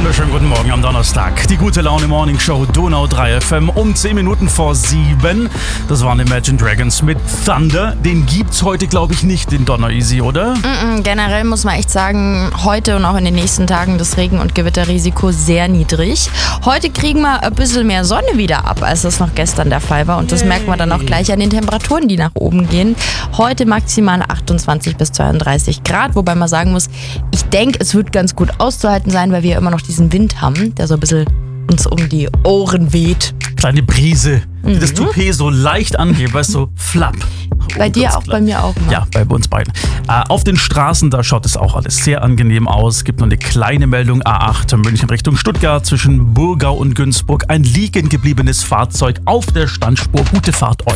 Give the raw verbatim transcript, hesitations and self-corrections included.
Wunderschönen guten Morgen am Donnerstag. Die gute Laune Morning Show Donau drei F M um zehn Minuten vor sieben. Das waren Imagine Dragons mit Thunder. Den gibt's heute, glaube ich, nicht, den Donner Easy, oder? Mm-mm, generell muss man echt sagen, heute und auch in den nächsten Tagen das Regen- und Gewitterrisiko sehr niedrig. Heute kriegen wir ein bisschen mehr Sonne wieder ab, als das noch gestern der Fall war. Und das merkt man dann auch gleich an den Temperaturen, die nach oben gehen. Heute maximal achtundzwanzig bis zweiunddreißig Grad, wobei man sagen muss, ich denke, es wird ganz gut auszuhalten sein, weil wir immer noch diesen Wind haben, der so ein bisschen uns um die Ohren weht. Kleine Brise, die mhm. das Toupet so leicht anhebt, weißt du, flapp. Bei oh, dir auch, bei mir auch. Mal. Ja, bei uns beiden. Äh, auf den Straßen, da schaut es auch alles sehr angenehm aus. Gibt nur eine kleine Meldung, A acht München Richtung Stuttgart zwischen Burgau und Günzburg. Ein liegen gebliebenes Fahrzeug auf der Standspur. Gute Fahrt euch.